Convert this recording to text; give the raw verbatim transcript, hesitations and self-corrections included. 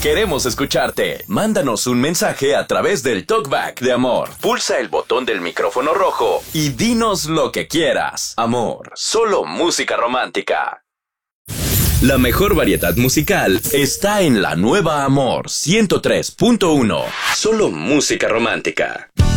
Queremos escucharte. Mándanos un mensaje a través del Talkback de Amor. Pulsa el botón del micrófono rojo y dinos lo que quieras. Amor, solo música romántica. La mejor variedad musical está en la nueva Amor ciento tres punto uno. Solo música romántica.